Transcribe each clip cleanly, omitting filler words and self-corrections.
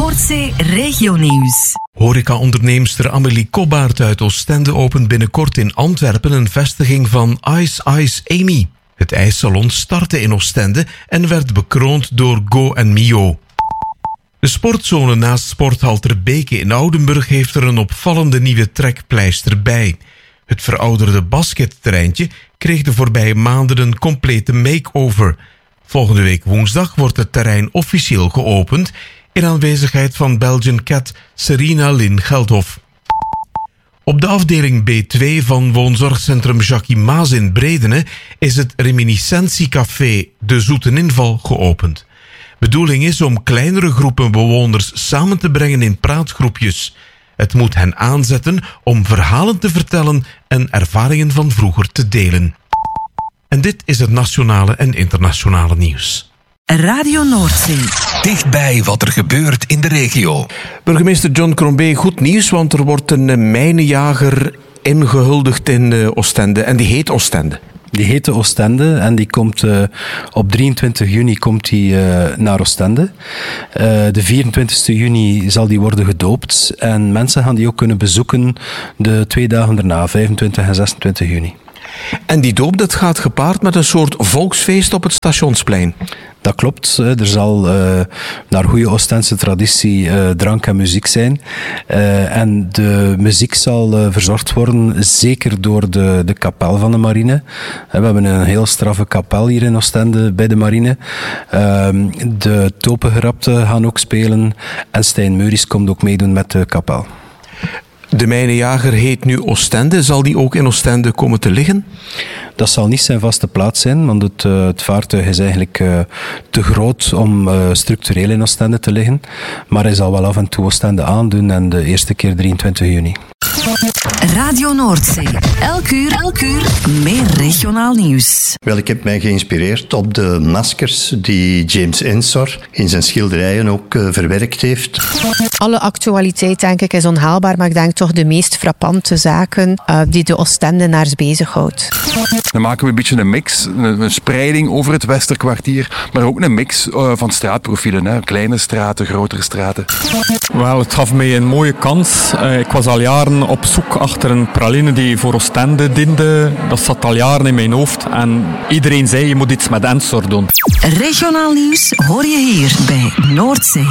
Noordzee Regionieuws. Horeca-onderneemster Amélie Kobbaert uit Oostende opent binnenkort in Antwerpen een vestiging van Ice Ice Amy. Het ijssalon startte in Oostende en werd bekroond door Go en Mio. De sportzone naast Sporthal Ter Beke in Oudenburg heeft er een opvallende nieuwe trekpleister bij. Het verouderde basketterreintje kreeg de voorbije maanden een complete make-over. Volgende week woensdag wordt het terrein officieel geopend in aanwezigheid van Belgian Cat Serena Lynn Geldhof. Op de afdeling B2 van woonzorgcentrum Jackie Maas in Bredene is het reminiscentiecafé De Zoete Inval geopend. Bedoeling is om kleinere groepen bewoners samen te brengen in praatgroepjes. Het moet hen aanzetten om verhalen te vertellen en ervaringen van vroeger te delen. En dit is het nationale en internationale nieuws. Radio Noordzee. Dichtbij wat er gebeurt in de regio. Burgemeester John Crombie, goed nieuws, want er wordt een mijnenjager ingehuldigd in Oostende. En die heet Oostende. Die heet Oostende en die komt op 23 juni komt naar Oostende. De 24 juni zal die worden gedoopt en mensen gaan die ook kunnen bezoeken de 2 dagen daarna, 25 en 26 juni. En die doop, dat gaat gepaard met een soort volksfeest op het Stationsplein. Dat klopt. Er zal naar goede Oostense traditie drank en muziek zijn. En de muziek zal verzorgd worden, zeker door de kapel van de marine. We hebben een heel straffe kapel hier in Oostende bij de marine. De topengerapten gaan ook spelen. En Stijn Meuris komt ook meedoen met de kapel. De mijnenjager heet nu Oostende. Zal die ook in Oostende komen te liggen? Dat zal niet zijn vaste plaats zijn, want het vaartuig is eigenlijk te groot om structureel in Oostende te liggen. Maar hij zal wel af en toe Oostende aandoen en de eerste keer 23 juni. Radio Noordzee. Elk uur meer regionaal nieuws. Wel, ik heb mij geïnspireerd op de maskers die James Ensor in zijn schilderijen ook verwerkt heeft. Alle actualiteit, denk ik, is onhaalbaar, maar ik denk toch de meest frappante zaken die de Oostendenaars bezighoudt. Dan maken we een beetje een mix, een spreiding over het Westerkwartier, maar ook een mix van straatprofielen. Hè. Kleine straten, grotere straten. Wel, het gaf mij een mooie kans. Ik was al jaren op zoek achter een praline die voor Oostende diende. Dat zat al jaren in mijn hoofd en iedereen zei je moet iets met Ensor doen. Regionaal nieuws hoor je hier bij Noordzee.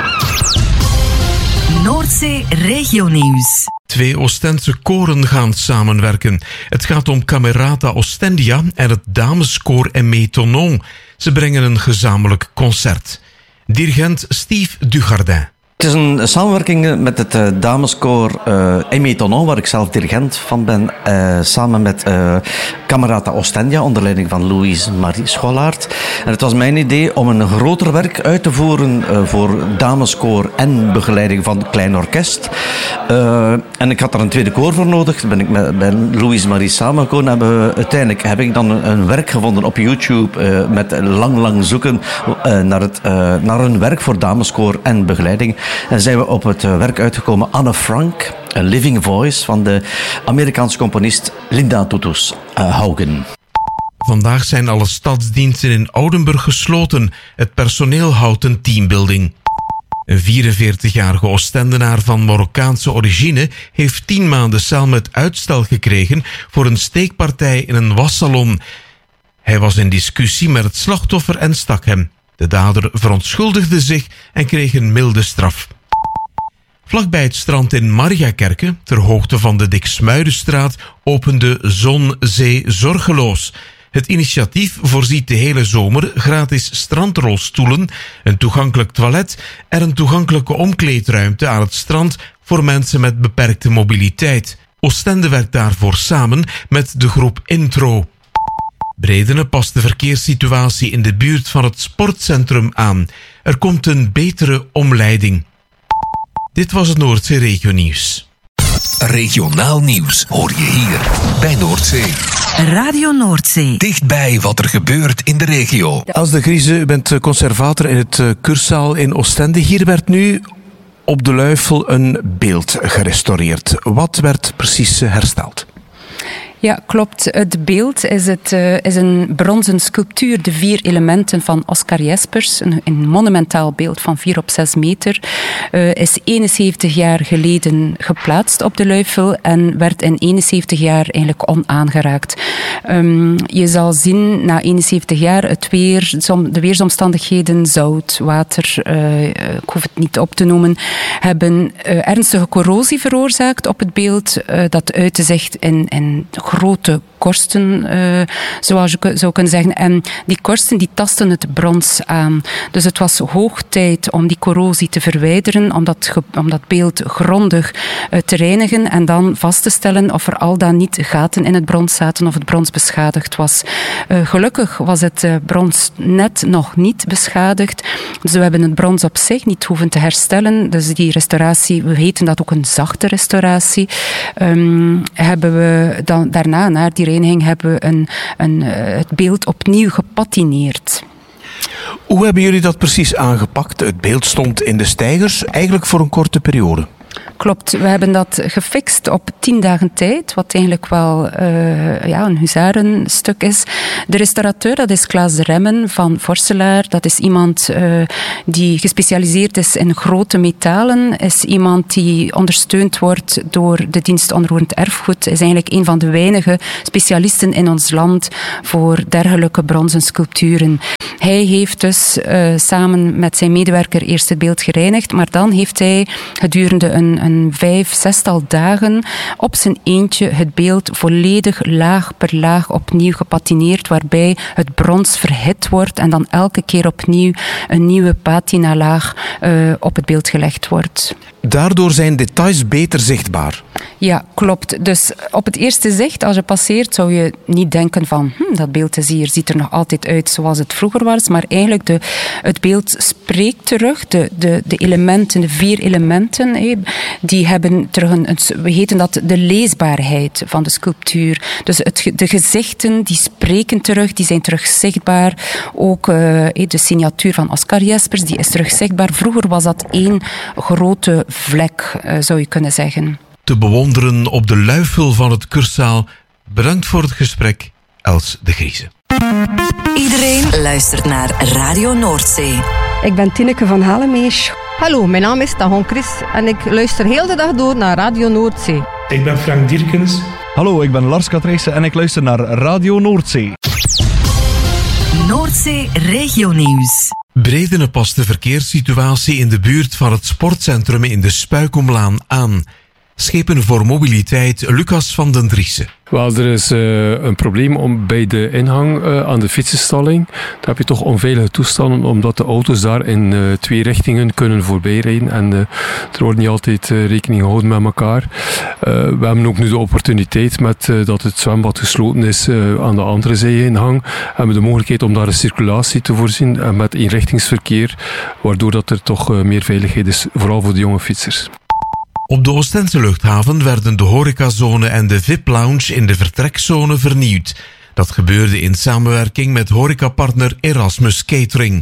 Noordzee Regionieuws. 2 Oostense koren gaan samenwerken. Het gaat om Camerata Ostendia en het dameskoor Aimé Tonon. Ze brengen een gezamenlijk concert. Dirigent Steve Dugardin. Het is een samenwerking met het dameskoor Aimé Tonon, waar ik zelf dirigent van ben, samen met Camerata Ostendia, onder leiding van Louise Marie Schollaert. En het was mijn idee om een groter werk uit te voeren voor dameskoor en begeleiding van het klein orkest. En ik had er een tweede koor voor nodig. Toen ben ik met Louise Marie samengekomen. Uiteindelijk heb ik dan een werk gevonden op YouTube met lang zoeken naar een werk voor dameskoor en begeleiding. En zijn we op het werk uitgekomen Anne Frank, A Living Voice van de Amerikaanse componist Linda Tutus Haugen. Vandaag zijn alle stadsdiensten in Oudenburg gesloten. Het personeel houdt een teambuilding. Een 44-jarige Oostendenaar van Marokkaanse origine heeft 10 maanden cel met uitstel gekregen voor een steekpartij in een wassalon. Hij was in discussie met het slachtoffer en stak hem. De dader verontschuldigde zich en kreeg een milde straf. Vlakbij het strand in Mariakerke, ter hoogte van de Diksmuidenstraat, opende Zon Zee Zorgeloos. Het initiatief voorziet de hele zomer gratis strandrolstoelen, een toegankelijk toilet en een toegankelijke omkleedruimte aan het strand voor mensen met beperkte mobiliteit. Oostende werkt daarvoor samen met de groep Intro. Bredene past de verkeerssituatie in de buurt van het sportcentrum aan. Er komt een betere omleiding. Dit was het Noordzee Regionieuws. Regionaal nieuws hoor je hier bij Noordzee. Radio Noordzee. Dichtbij wat er gebeurt in de regio. Als de Grieze, u bent conservator in het Kurszaal in Oostende. Hier werd nu op de Luifel een beeld gerestaureerd. Wat werd precies hersteld? Ja, klopt. Het beeld is een bronzen sculptuur, de 4 elementen van Oscar Jespers. Een monumentaal beeld van 4 op 6 meter. Is 71 jaar geleden geplaatst op de Luifel en werd in 71 jaar eigenlijk onaangeraakt. Je zal zien, na 71 jaar, de weersomstandigheden, zout, water, ik hoef het niet op te noemen, hebben ernstige corrosie veroorzaakt op het beeld. Dat uitte zich in grote korsten, zoals je zou kunnen zeggen. En die korsten die tasten het brons aan. Dus het was hoog tijd om die corrosie te verwijderen, om dat beeld grondig te reinigen en dan vast te stellen of er al dan niet gaten in het brons zaten of het brons beschadigd was. Gelukkig was het brons net nog niet beschadigd. Dus we hebben het brons op zich niet hoeven te herstellen. Dus die restauratie, we heten dat ook een zachte restauratie, hebben we dan daarna, na die reiniging, hebben we het beeld opnieuw gepatineerd. Hoe hebben jullie dat precies aangepakt? Het beeld stond in de steigers, eigenlijk voor een korte periode. Klopt, we hebben dat gefixt op 10 dagen tijd, wat eigenlijk wel een huzarenstuk is. De restaurateur, dat is Klaas de Remmen van Vorselaar. Dat is iemand die gespecialiseerd is in grote metalen. Is iemand die ondersteund wordt door de dienst onroerend erfgoed. Is eigenlijk een van de weinige specialisten in ons land voor dergelijke bronzen sculpturen. Hij heeft dus samen met zijn medewerker eerst het beeld gereinigd, maar dan heeft hij gedurende een 5-6 dagen op zijn eentje het beeld volledig laag per laag opnieuw gepatineerd, waarbij het brons verhit wordt en dan elke keer opnieuw een nieuwe patinalaag op het beeld gelegd wordt. Daardoor zijn details beter zichtbaar. Ja, klopt. Dus op het eerste zicht, als je passeert, zou je niet denken van dat beeld ziet er nog altijd uit zoals het vroeger was, maar eigenlijk het beeld spreekt terug. De elementen, de 4 elementen, die hebben terug we heten dat de leesbaarheid van de sculptuur. Dus de gezichten, die spreken terug, die zijn terug zichtbaar. Ook de signatuur van Oscar Jespers, die is terug zichtbaar. Vroeger was dat 1 grote vlek, zou je kunnen zeggen. Te bewonderen op de luifel van het Cursaal. Bedankt voor het gesprek, Els de Grieze. Iedereen luistert naar Radio Noordzee. Ik ben Tineke van Halemees. Hallo, mijn naam is Tagon Chris en ik luister heel de dag door naar Radio Noordzee. Ik ben Frank Dierkens. Hallo, ik ben Lars Katrijssen en ik luister naar Radio Noordzee. Noordzee Regionieuws. Bredene past de verkeerssituatie in de buurt van het sportcentrum in de Spuikomlaan aan. Schepen voor mobiliteit, Lucas van den Driessen. Wel, er is een probleem bij de ingang aan de fietsenstalling. Daar heb je toch onveilige toestanden, omdat de auto's daar in 2 richtingen kunnen voorbijrijden. En er wordt niet altijd rekening gehouden met elkaar. We hebben ook nu de opportuniteit, met dat het zwembad gesloten is aan de andere zijingang, hebben we de mogelijkheid om daar een circulatie te voorzien met eenrichtingsverkeer, waardoor dat er toch meer veiligheid is, vooral voor de jonge fietsers. Op de Oostense luchthaven werden de horecazone en de VIP-lounge in de vertrekzone vernieuwd. Dat gebeurde in samenwerking met horecapartner Erasmus Catering.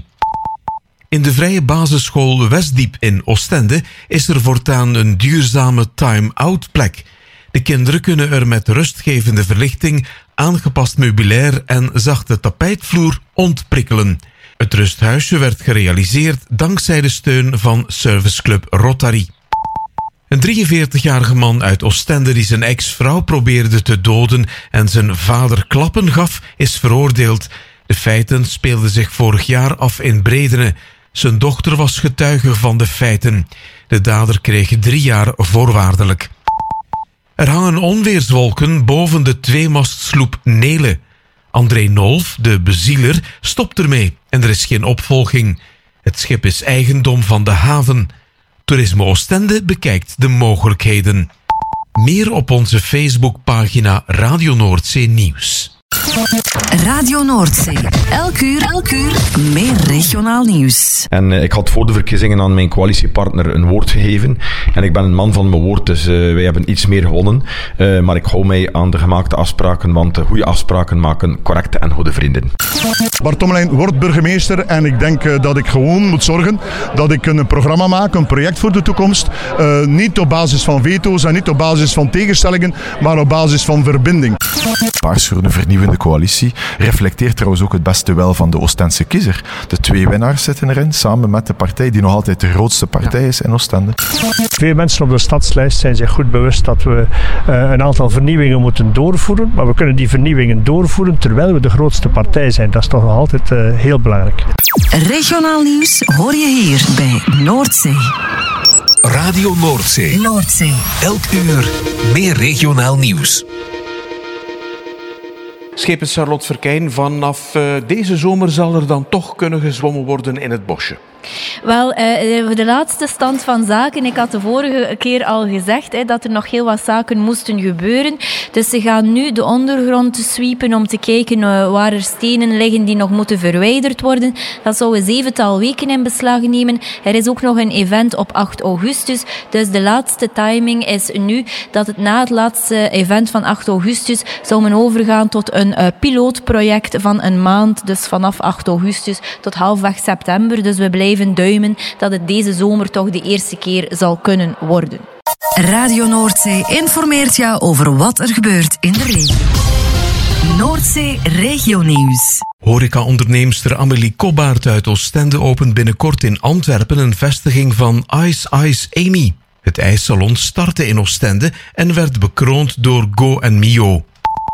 In de vrije basisschool Westdiep in Oostende is er voortaan een duurzame time-out plek. De kinderen kunnen er met rustgevende verlichting, aangepast meubilair en zachte tapijtvloer ontprikkelen. Het rusthuisje werd gerealiseerd dankzij de steun van Serviceclub Rotary. Een 43-jarige man uit Oostende die zijn ex-vrouw probeerde te doden en zijn vader klappen gaf, is veroordeeld. De feiten speelden zich vorig jaar af in Bredene. Zijn dochter was getuige van de feiten. De dader kreeg 3 jaar voorwaardelijk. Er hangen onweerswolken boven de 2-mastsloep Nele. André Nolf, de bezieler, stopt ermee en er is geen opvolging. Het schip is eigendom van de haven. Toerisme Oostende bekijkt de mogelijkheden. Meer op onze Facebookpagina Radio Noordzee Nieuws. Radio Noordzee. Elk uur meer regionaal nieuws. En ik had voor de verkiezingen aan mijn coalitiepartner een woord gegeven. En ik ben een man van mijn woord, dus wij hebben iets meer gewonnen. Maar ik hou mij aan de gemaakte afspraken, want goede afspraken maken correcte en goede vrienden. Bart Tommelijn wordt burgemeester en ik denk dat ik gewoon moet zorgen dat ik een programma maak, een project voor de toekomst. Niet op basis van veto's en niet op basis van tegenstellingen, maar op basis van verbinding. Paars voor een vernieuwende coalitie reflecteert trouwens ook het beste wel van de Oostense kiezer. De 2 winnaars zitten erin, samen met de partij die nog altijd de grootste partij is in Oostende. Veel mensen op de stadslijst zijn zich goed bewust dat we een aantal vernieuwingen moeten doorvoeren, maar we kunnen die vernieuwingen doorvoeren terwijl we de grootste partij zijn. Dat is toch nog altijd heel belangrijk. Regionaal nieuws hoor je hier bij Noordzee. Radio Noordzee. Noordzee. Elk uur meer regionaal nieuws. Schepen Charlotte Verkijn, vanaf deze zomer zal er dan toch kunnen gezwommen worden in het bosje. Wel, de laatste stand van zaken. Ik had de vorige keer al gezegd dat er nog heel wat zaken moesten gebeuren. Dus ze gaan nu de ondergrond sweepen om te kijken waar er stenen liggen die nog moeten verwijderd worden. Dat zou een 7-tal weken in beslag nemen. Er is ook nog een event op 8 augustus. Dus de laatste timing is nu dat het na het laatste event van 8 augustus zou men overgaan tot een pilootproject van een maand. Dus vanaf 8 augustus tot halfweg september. Dus we blijven duimen dat het deze zomer toch de eerste keer zal kunnen worden. Radio Noordzee informeert jou over wat er gebeurt in de regio. Noordzee Regionieuws. Horeca-onderneemster Amélie Kobbaert uit Oostende opent binnenkort in Antwerpen een vestiging van Ice Ice Amy. Het ijssalon startte in Oostende en werd bekroond door Go en Mio.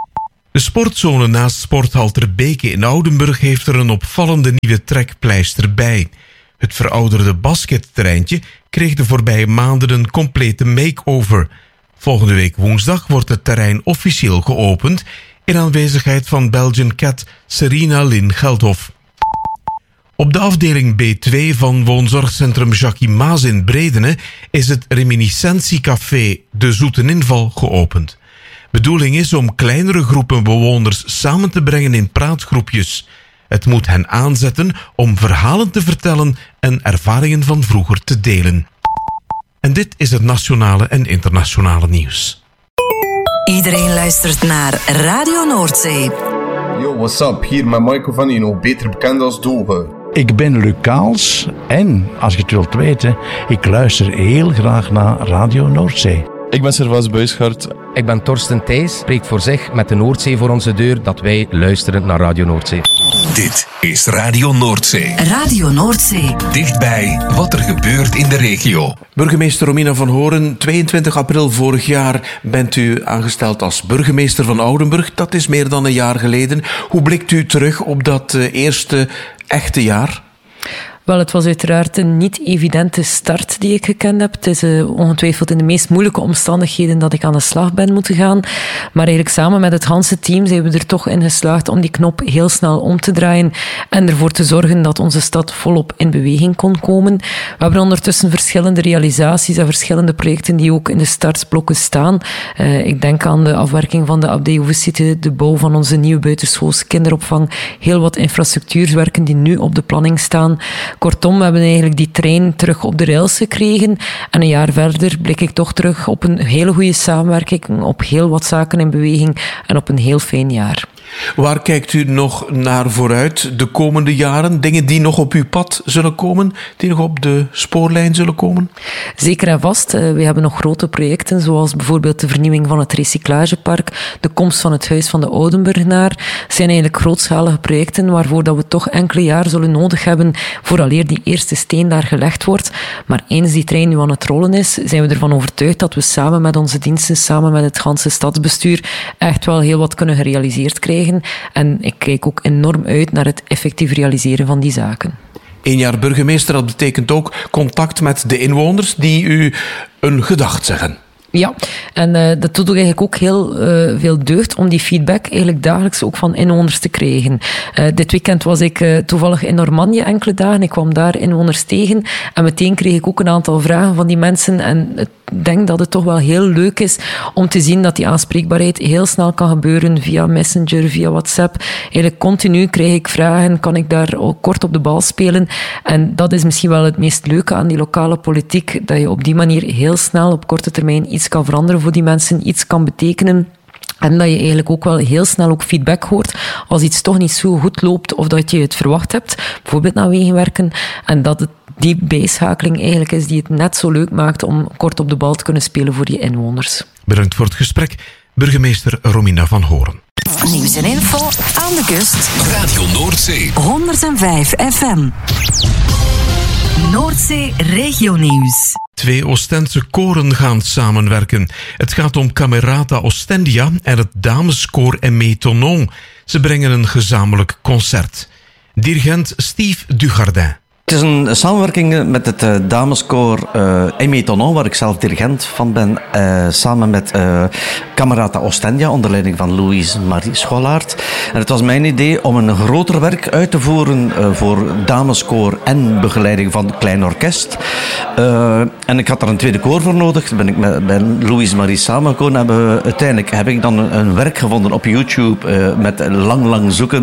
De sportzone naast Sporthal Ter Beke in Oudenburg heeft er een opvallende nieuwe trekpleister bij. Het verouderde basketterreintje kreeg de voorbije maanden een complete make-over. Volgende week woensdag wordt het terrein officieel geopend in aanwezigheid van Belgian Cat Serena Lynn Geldhof. Op de afdeling B2 van woonzorgcentrum Jackie Maas in Bredene is het reminiscentiecafé De Zoete Inval geopend. Bedoeling is om kleinere groepen bewoners samen te brengen in praatgroepjes. Het moet hen aanzetten om verhalen te vertellen en ervaringen van vroeger te delen. En dit is het nationale en internationale nieuws. Iedereen luistert naar Radio Noordzee. Yo, what's up? Hier met Michael van Ino, beter bekend als Doge. Ik ben Luc Kaals en, als je het wilt weten, ik luister heel graag naar Radio Noordzee. Ik ben Servaas Buisgaard. Ik ben Torsten Thijs, spreekt voor zich met de Noordzee voor onze deur dat wij luisteren naar Radio Noordzee. Dit is Radio Noordzee. Radio Noordzee. Dichtbij wat er gebeurt in de regio. Burgemeester Romina van Horen, 22 april vorig jaar bent u aangesteld als burgemeester van Oudenburg. Dat is meer dan een jaar geleden. Hoe blikt u terug op dat eerste echte jaar? Wel, het was uiteraard een niet evidente start die ik gekend heb. Het is ongetwijfeld in de meest moeilijke omstandigheden dat ik aan de slag ben moeten gaan. Maar eigenlijk samen met het ganse team zijn we er toch in geslaagd om die knop heel snel om te draaien en ervoor te zorgen dat onze stad volop in beweging kon komen. We hebben ondertussen verschillende realisaties en verschillende projecten die ook in de startblokken staan. Ik denk aan de afwerking van de Abdij Oevensite, de bouw van onze nieuwe buitenschoolse kinderopvang, heel wat infrastructuurwerken die nu op de planning staan. Kortom, we hebben eigenlijk die trein terug op de rails gekregen. En een jaar verder blik ik toch terug op een hele goede samenwerking, op heel wat zaken in beweging en op een heel fijn jaar. Waar kijkt u nog naar vooruit de komende jaren? Dingen die nog op uw pad zullen komen? Die nog op de spoorlijn zullen komen? Zeker en vast. We hebben nog grote projecten, zoals bijvoorbeeld de vernieuwing van het recyclagepark, de komst van het Huis van de Oudenburgenaar. Het zijn eigenlijk grootschalige projecten waarvoor dat we toch enkele jaren zullen nodig hebben vooraleer die eerste steen daar gelegd wordt. Maar eens die trein nu aan het rollen is, zijn we ervan overtuigd dat we samen met onze diensten, samen met het ganse stadsbestuur, echt wel heel wat kunnen gerealiseerd krijgen. En ik kijk ook enorm uit naar het effectief realiseren van die zaken. 1 jaar burgemeester, dat betekent ook contact met de inwoners die u een gedacht zeggen. Ja, en dat doet eigenlijk ook heel veel deugd om die feedback eigenlijk dagelijks ook van inwoners te krijgen. Dit weekend was ik toevallig in Normandië enkele dagen. Ik kwam daar inwoners tegen en meteen kreeg ik ook een aantal vragen van die mensen. En ik denk dat het toch wel heel leuk is om te zien dat die aanspreekbaarheid heel snel kan gebeuren via Messenger, via WhatsApp. Eigenlijk continu krijg ik vragen, kan ik daar ook kort op de bal spelen. En dat is misschien wel het meest leuke aan die lokale politiek, dat je op die manier heel snel op korte termijn iets kan veranderen voor die mensen, iets kan betekenen. En dat je eigenlijk ook wel heel snel ook feedback hoort als iets toch niet zo goed loopt of dat je het verwacht hebt. Bijvoorbeeld naar wegenwerken. En dat het die bijschakeling eigenlijk is die het net zo leuk maakt om kort op de bal te kunnen spelen voor je inwoners. Bedankt voor het gesprek, burgemeester Romina van Horen. Nieuws en info aan de kust. Radio Noordzee. 105 FM. Noordzee Regionieuws. 2 Oostense koren gaan samenwerken. Het gaat om Camerata Ostendia en het dameskoor Aimé Tonon. Ze brengen een gezamenlijk concert. Dirigent Steve Dugardin. Het is een samenwerking met het dameskoor Aimé Tonon, waar ik zelf dirigent van ben, samen met Camerata Ostendia, onder leiding van Louise Marie Schollaert. En het was mijn idee om een groter werk uit te voeren voor dameskoor en begeleiding van klein orkest. En ik had er een tweede koor voor nodig. Toen ben ik met Louise Marie samengekomen. Uiteindelijk heb ik dan een werk gevonden op YouTube met lang zoeken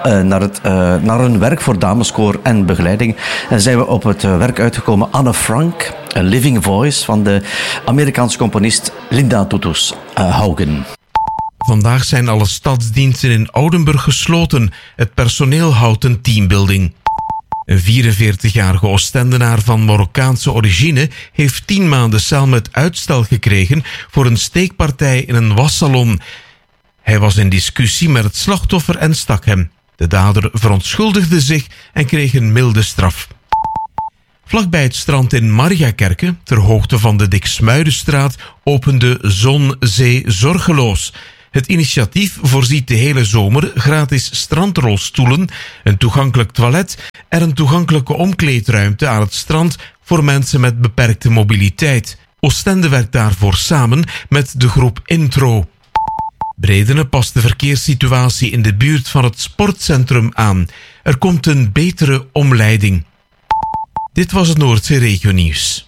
naar een werk voor dameskoor en begeleiding. En zijn we op het werk uitgekomen Anne Frank, A Living Voice van de Amerikaanse componist Linda Haugen. Vandaag zijn alle stadsdiensten in Oudenburg gesloten. Het personeel houdt een teambuilding. Een 44-jarige Oostendenaar van Marokkaanse origine heeft 10 maanden cel met uitstel gekregen voor een steekpartij in een wassalon. Hij was in discussie met het slachtoffer en stak hem. De dader verontschuldigde zich en kreeg een milde straf. Vlakbij het strand in Mariakerke, ter hoogte van de Diksmuidenstraat, opende Zon Zee Zorgeloos. Het initiatief voorziet de hele zomer gratis strandrolstoelen, een toegankelijk toilet en een toegankelijke omkleedruimte aan het strand voor mensen met beperkte mobiliteit. Oostende werkt daarvoor samen met de groep Intro. Bredene past de verkeerssituatie in de buurt van het sportcentrum aan. Er komt een betere omleiding. Dit was het Noordzee Regionieuws.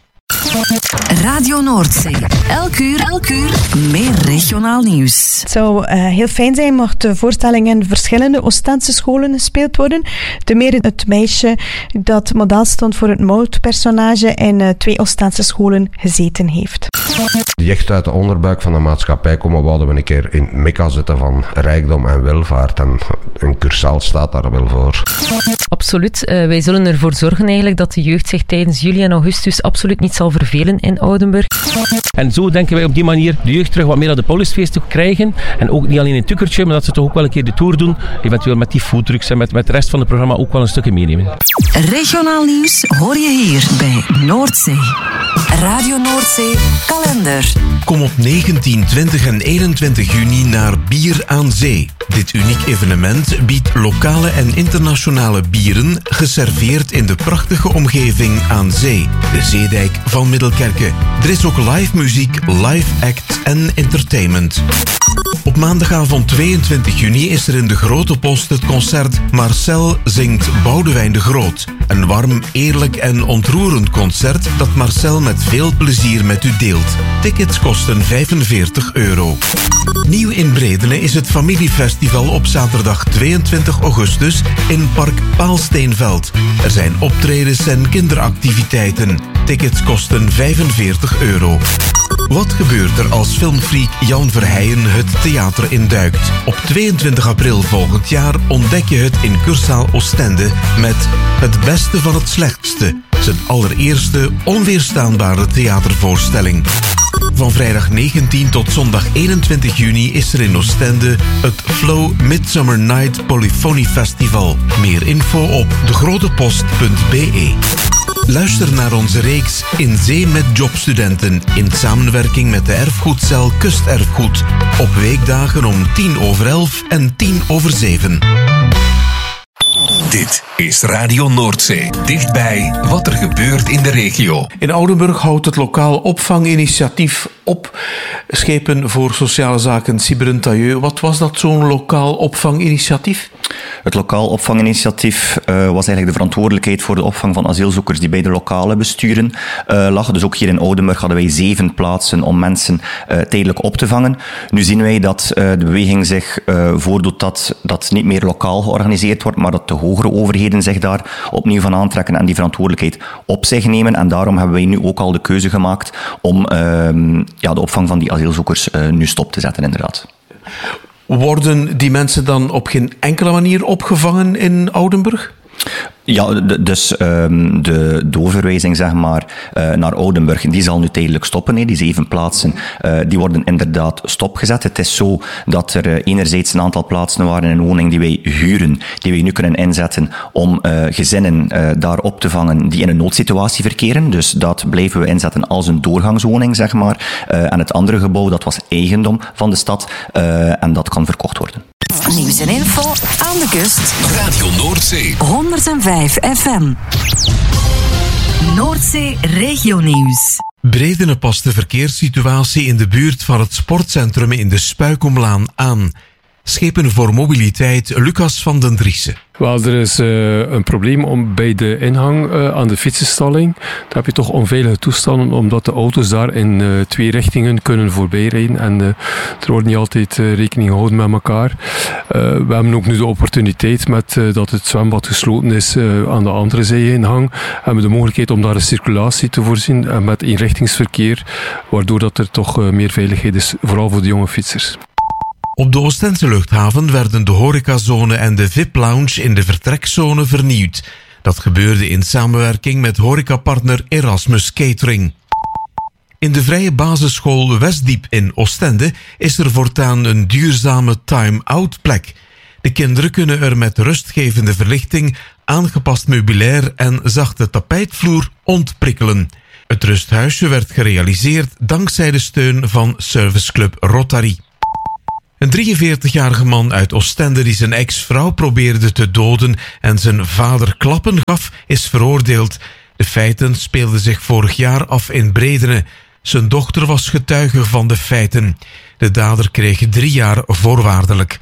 Radio Noordzee. Elk uur meer regionaal nieuws. Het zou heel fijn zijn mocht de voorstelling in verschillende Oostense scholen gespeeld worden. Ten meer het meisje dat model stond voor het moordpersonage in 2 Oostense scholen gezeten heeft. Die echt uit de onderbuik van de maatschappij komen, wouden we een keer in het mekka zetten van rijkdom en welvaart. En een cursaal staat daar wel voor. Absoluut. Wij zullen ervoor zorgen eigenlijk dat de jeugd zich tijdens juli en augustus absoluut niet zal vervelen in Oudenburg. En zo denken wij op die manier de jeugd terug wat meer naar de Paulusfeesten krijgen. En ook niet alleen een tukkertje, maar dat ze toch ook wel een keer de tour doen. Eventueel met die foodtrucks en met de rest van het programma ook wel een stukje meenemen. Regionaal nieuws hoor je hier bij Noordzee. Radio Noordzee kalender. Kom op 19, 20 en 21 juni naar Bier aan Zee. Dit uniek evenement biedt lokale en internationale bieren geserveerd in de prachtige omgeving aan zee, de Zeedijk van Middelkerke. Er is ook live muziek, live act en entertainment. Op maandagavond 22 juni is er in de Grote Post het concert Marcel zingt Boudewijn de Groot. Een warm, eerlijk en ontroerend concert dat Marcel met veel plezier met u deelt. Tickets kosten €45. Nieuw in Bredene is het familiefestival op zaterdag 22 augustus in Park Paalsteenveld. Er zijn optredens en kinderactiviteiten. Tickets kosten €45. Wat gebeurt er als filmfreak Jan Verheijen het theater induikt? Op 22 april volgend jaar ontdek je het in Cursaal Oostende met Het Beste van het Slechtste, zijn allereerste onweerstaanbare theatervoorstelling. Van vrijdag 19 tot zondag 21 juni is er in Oostende het Flow Midsummer Night Polyphony Festival. Meer info op degrotepost.be. Luister naar onze reeks In Zee met Jobstudenten in samenwerking met de erfgoedcel Kusterfgoed. Op weekdagen om 11:10 en 7:10. Dit is Radio Noordzee. Dichtbij wat er gebeurt in de regio. In Oudenburg houdt het lokaal opvanginitiatief op. Schepen voor sociale zaken Sybren Tailleux. Wat was dat, zo'n lokaal opvanginitiatief? Het lokaal opvanginitiatief was eigenlijk de verantwoordelijkheid voor de opvang van asielzoekers die bij de lokale besturen lag. Dus ook hier in Oudenburg hadden wij 7 plaatsen om mensen tijdelijk op te vangen. Nu zien wij dat de beweging zich voordoet dat niet meer lokaal georganiseerd wordt, maar dat de hogere overheden zich daar opnieuw van aantrekken en die verantwoordelijkheid op zich nemen. En daarom hebben wij nu ook al de keuze gemaakt om de opvang van die asielzoekers nu stop te zetten, inderdaad. Worden die mensen dan op geen enkele manier opgevangen in Oudenburg? Ja, dus de doorverwijzing zeg maar, naar Oudenburg, die zal nu tijdelijk stoppen. Die 7 plaatsen, die worden inderdaad stopgezet. Het is zo dat er enerzijds een aantal plaatsen waren in een woning die wij huren, die wij nu kunnen inzetten om gezinnen daar op te vangen die in een noodsituatie verkeren. Dus dat blijven we inzetten als een doorgangswoning, zeg maar. En het andere gebouw, dat was eigendom van de stad en dat kan verkocht worden. Nieuws en info aan de kust. Radio Noordzee. 105 FM. Noordzee Regionieuws. Bredene past de verkeerssituatie in de buurt van het sportcentrum in de Spuikomlaan aan. Schepen voor mobiliteit, Lucas van den Driessen. Wel, er is een probleem bij de ingang aan de fietsenstalling. Daar heb je toch onveilige toestanden, omdat de auto's daar in 2 richtingen kunnen voorbijrijden. En er wordt niet altijd rekening gehouden met elkaar. We hebben ook nu de opportuniteit, met dat het zwembad gesloten is aan de andere zijingang, hebben we de mogelijkheid om daar een circulatie te voorzien met eenrichtingsverkeer, waardoor dat er toch meer veiligheid is, vooral voor de jonge fietsers. Op de Oostense luchthaven werden de horecazone en de VIP-lounge in de vertrekzone vernieuwd. Dat gebeurde in samenwerking met horecapartner Erasmus Catering. In de vrije basisschool Westdiep in Oostende is er voortaan een duurzame time-out plek. De kinderen kunnen er met rustgevende verlichting, aangepast meubilair en zachte tapijtvloer ontprikkelen. Het rusthuisje werd gerealiseerd dankzij de steun van serviceclub Rotary. Een 43-jarige man uit Oostende die zijn ex-vrouw probeerde te doden en zijn vader klappen gaf, is veroordeeld. De feiten speelden zich vorig jaar af in Bredene. Zijn dochter was getuige van de feiten. De dader kreeg 3 jaar voorwaardelijk.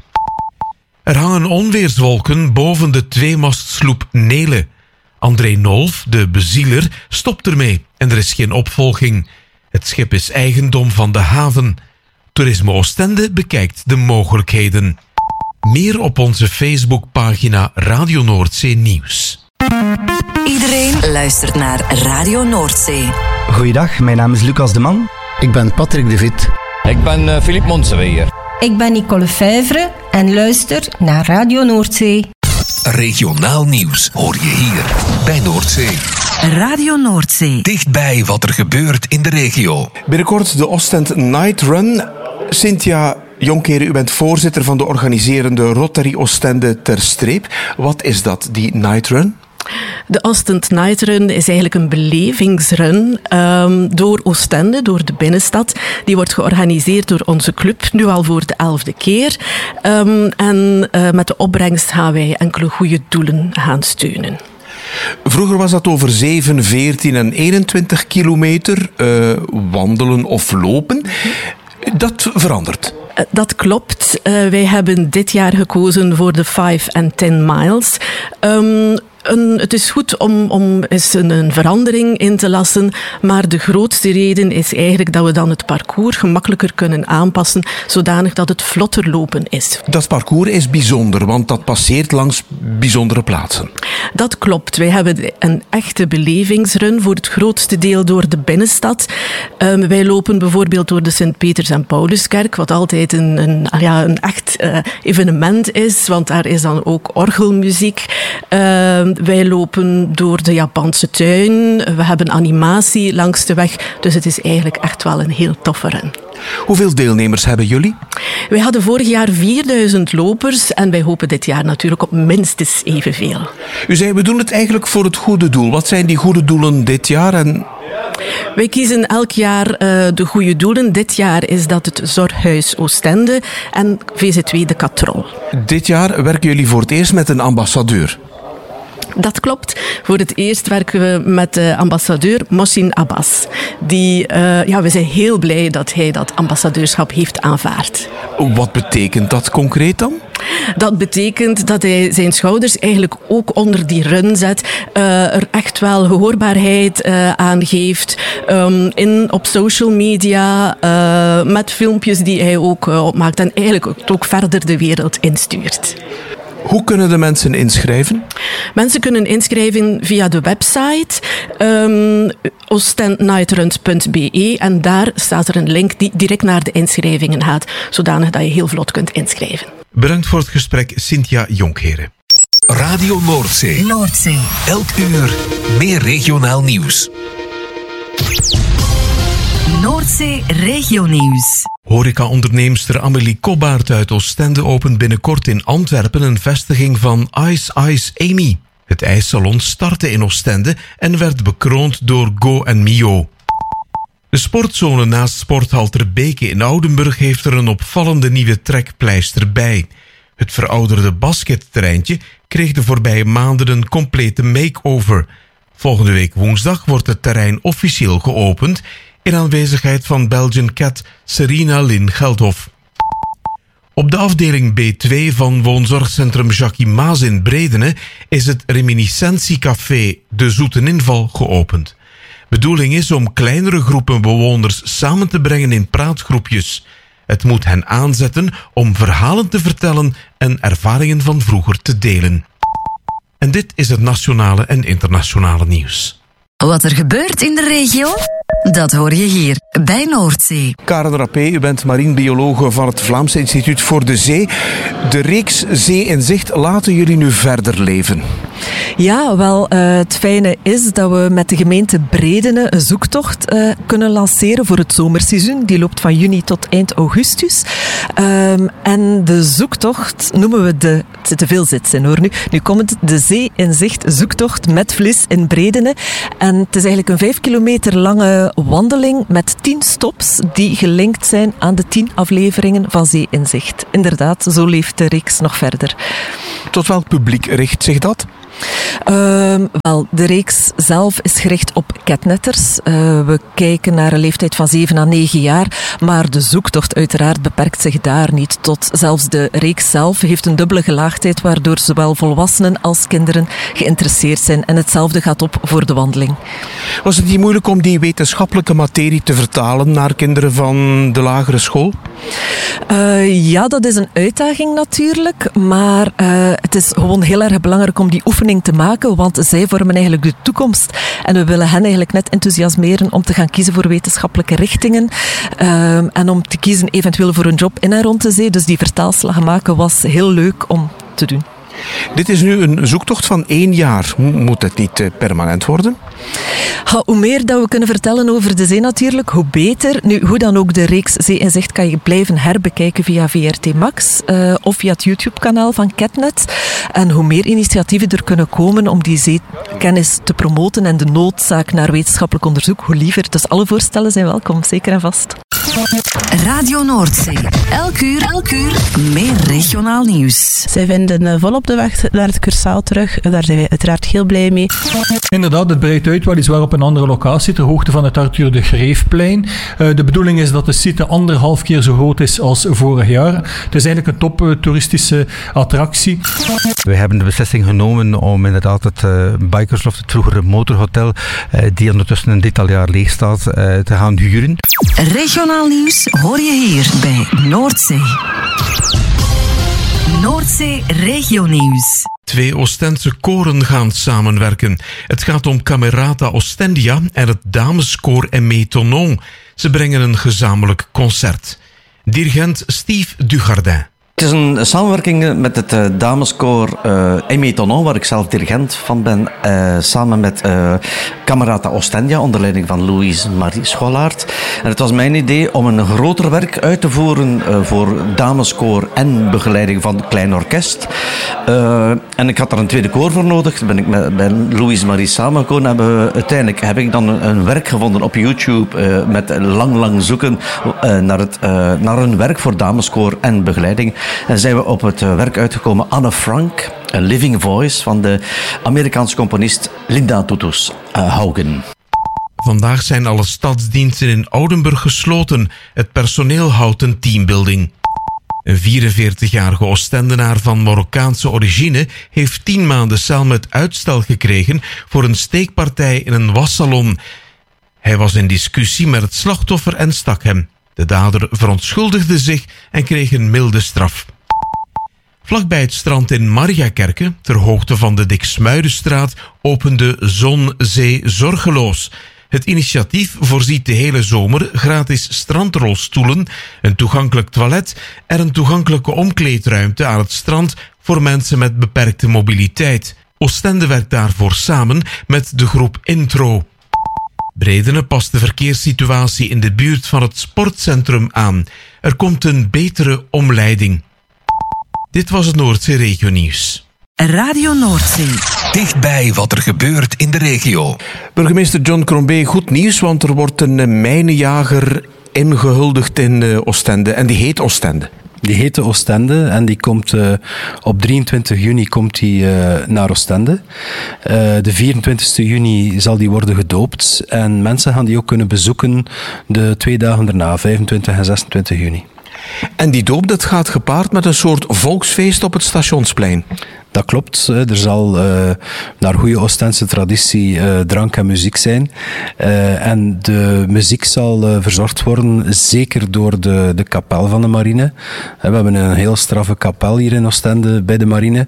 Er hangen onweerswolken boven de 2-mastsloep Nele. André Nolf, de bezieler, stopt ermee en er is geen opvolging. Het schip is eigendom van de haven. Toerisme Oostende bekijkt de mogelijkheden. Meer op onze Facebookpagina Radio Noordzee Nieuws. Iedereen luistert naar Radio Noordzee. Goeiedag, mijn naam is Lucas de Man. Ik ben Patrick de Vit. Ik ben Philippe Monseweer. Ik ben Nicole Fèvre en luister naar Radio Noordzee. Regionaal nieuws hoor je hier bij Noordzee. Radio Noordzee. Dichtbij wat er gebeurt in de regio. Binnenkort de Ostend Night Run. Cynthia Jonkeren, u bent voorzitter van de organiserende Rotary Oostende ter Streep. Wat is dat, die Night Run? De Ostend Night Run is eigenlijk een belevingsrun door Oostende, door de binnenstad. Die wordt georganiseerd door onze club, nu al voor de 11e keer. En met de opbrengst gaan wij enkele goede doelen gaan steunen. Vroeger was dat over 7, 14 en 21 kilometer wandelen of lopen. Dat verandert. Dat klopt. Wij hebben dit jaar gekozen voor de 5 en 10 miles. Het is goed om eens een verandering in te lassen, maar de grootste reden is eigenlijk dat we dan het parcours gemakkelijker kunnen aanpassen, zodanig dat het vlotter lopen is. Dat parcours is bijzonder, want dat passeert langs bijzondere plaatsen. Dat klopt. Wij hebben een echte belevingsrun voor het grootste deel door de binnenstad. Wij lopen bijvoorbeeld door de Sint-Peters- en Pauluskerk, wat altijd een echt evenement is, want daar is dan ook orgelmuziek. Wij lopen door de Japanse tuin. We hebben animatie langs de weg. Dus het is eigenlijk echt wel een heel toffe run. Hoeveel deelnemers hebben jullie? Wij hadden vorig jaar 4000 lopers en wij hopen dit jaar natuurlijk op minstens evenveel. U zei, we doen het eigenlijk voor het goede doel. Wat zijn die goede doelen dit jaar? Wij kiezen elk jaar de goede doelen. Dit jaar is dat het Zorghuis Oostende en VZ2 de Katrol. Dit jaar werken jullie voor het eerst met een ambassadeur. Dat klopt. Voor het eerst werken we met de ambassadeur Mohsin Abbas. We zijn heel blij dat hij dat ambassadeurschap heeft aanvaard. Wat betekent dat concreet dan? Dat betekent dat hij zijn schouders eigenlijk ook onder die run zet. Er echt wel gehoorbaarheid aan geeft. Op social media, met filmpjes die hij ook opmaakt. En eigenlijk ook verder de wereld instuurt. Hoe kunnen de mensen inschrijven? Mensen kunnen inschrijven via de website ostendnightrun.be en daar staat er een link die direct naar de inschrijvingen gaat, zodanig dat je heel vlot kunt inschrijven. Bedankt voor het gesprek, Cynthia Jonkheren. Radio Noordzee. Noordzee. Elk uur meer regionaal nieuws. Noordzee regionieuws. Horeca-onderneemster Amélie Kobbaert uit Oostende opent binnenkort in Antwerpen een vestiging van Ice Ice Amy. Het ijssalon startte in Oostende en werd bekroond door Go en Mio. De sportzone naast Sporthal Ter Beke in Oudenburg heeft er een opvallende nieuwe trekpleister bij. Het verouderde basketterreintje kreeg de voorbije maanden een complete make-over. Volgende week woensdag wordt het terrein officieel geopend in aanwezigheid van Belgian Cat Serena Lynn Geldhof. Op de afdeling B2 van woonzorgcentrum Jackie Maas in Bredene is het reminiscentiecafé De Zoete Inval geopend. Bedoeling is om kleinere groepen bewoners samen te brengen in praatgroepjes. Het moet hen aanzetten om verhalen te vertellen en ervaringen van vroeger te delen. En dit is het nationale en internationale nieuws. Wat er gebeurt in de regio, dat hoor je hier bij Noordzee. Karen Rappé, u bent marinebiologe van het Vlaams Instituut voor de Zee. De reeks Zee in Zicht laten jullie nu verder leven. Ja, wel, het fijne is dat we met de gemeente Bredene een zoektocht kunnen lanceren voor het zomerseizoen. Die loopt van juni tot eind augustus. En de zoektocht noemen we het zit te veel zitsen hoor nu. Nu komt het de Zee in Zicht zoektocht met Vlis in Bredene. En het is eigenlijk een 5 kilometer lange wandeling met 10 stops die gelinkt zijn aan de 10 afleveringen van Zee in Zicht. Inderdaad, zo leeft de reeks nog verder. Tot welk publiek richt zich dat? Wel, de reeks zelf is gericht op catnetters. We kijken naar een leeftijd van 7 à 9 jaar, maar de zoektocht uiteraard beperkt zich daar niet tot. Zelfs de reeks zelf heeft een dubbele gelaagdheid, waardoor zowel volwassenen als kinderen geïnteresseerd zijn. En hetzelfde gaat op voor de wandeling. Was het niet moeilijk om die wetenschappelijke materie te vertalen naar kinderen van de lagere school? Ja, dat is een uitdaging natuurlijk, maar het is gewoon heel erg belangrijk om die oefening te maken, want zij vormen eigenlijk de toekomst. En we willen hen eigenlijk net enthousiasmeren om te gaan kiezen voor wetenschappelijke richtingen en om te kiezen eventueel voor een job in en rond de zee. Dus die vertaalslag maken was heel leuk om te doen. Dit is nu een zoektocht van 1 jaar. Moet het niet permanent worden? Hoe meer dat we kunnen vertellen over de zee natuurlijk, hoe beter. Nu, hoe dan ook, de reeks Zee in Zicht kan je blijven herbekijken via VRT Max of via het YouTube-kanaal van Catnet. En hoe meer initiatieven er kunnen komen om die zeekennis te promoten en de noodzaak naar wetenschappelijk onderzoek, hoe liever. Dus alle voorstellen zijn welkom, zeker en vast. Radio Noordzee. Elk uur meer regionaal nieuws. Zij vinden volop de weg naar het Cursaal terug. Daar zijn wij uiteraard heel blij mee. Inderdaad, het breidt uit weliswaar op een andere locatie, ter hoogte van het Arthur de Greefplein. De bedoeling is dat de site 1,5 keer zo groot is als vorig jaar. Het is eigenlijk een top toeristische attractie. We hebben de beslissing genomen om inderdaad het Bikersloft, het vroegere motorhotel, die ondertussen dit al jaar leeg staat, te gaan huren. Regionaal nieuws hoor je hier bij Noordzee. Noordzee regionieuws. 2 Oostendse koren gaan samenwerken. Het gaat om Camerata Ostendia en het dameskoor Aimé Tonon. Ze brengen een gezamenlijk concert. Dirigent Steve Dugardin. Het is een samenwerking met het dameskoor Aimé Tonon, waar ik zelf dirigent van ben, samen met Camerata Ostendia, onder leiding van Louise Marie Scholaert. En het was mijn idee om een groter werk uit te voeren voor dameskoor en begeleiding van het klein orkest. En ik had er een tweede koor voor nodig. Toen ben ik met Louise Marie samengekomen. Uiteindelijk heb ik dan een werk gevonden op YouTube met lang zoeken naar een werk voor dameskoor en begeleiding. En zijn we op het werk uitgekomen Anne Frank, A Living Voice van de Amerikaanse componist Linda Tutus Haugen. Vandaag zijn alle stadsdiensten in Oudenburg gesloten. Het personeel houdt een teambuilding. Een 44-jarige Oostendenaar van Marokkaanse origine heeft 10 maanden cel met uitstel gekregen voor een steekpartij in een wassalon. Hij was in discussie met het slachtoffer en stak hem. De dader verontschuldigde zich en kreeg een milde straf. Vlakbij het strand in Mariakerke, ter hoogte van de Diksmuidenstraat, opende Zon Zee Zorgeloos. Het initiatief voorziet de hele zomer gratis strandrolstoelen, een toegankelijk toilet en een toegankelijke omkleedruimte aan het strand voor mensen met beperkte mobiliteit. Oostende werkt daarvoor samen met de groep Intro. Bredene past de verkeerssituatie in de buurt van het sportcentrum aan. Er komt een betere omleiding. Dit was het Noordzee Regionieuws. Radio Noordzee. Dichtbij wat er gebeurt in de regio. Burgemeester John Crombie, goed nieuws, want er wordt een mijnenjager ingehuldigd in Oostende en die heet Oostende. Die heet Oostende en die komt op 23 juni komt die, naar Oostende. De 24 juni zal die worden gedoopt en mensen gaan die ook kunnen bezoeken de 2 dagen daarna, 25 en 26 juni. En die doop, dat gaat gepaard met een soort volksfeest op het Stationsplein. Dat klopt. Er zal naar goede Oostense traditie drank en muziek zijn. En de muziek zal verzorgd worden, zeker door de kapel van de marine. We hebben een heel straffe kapel hier in Oostende bij de marine.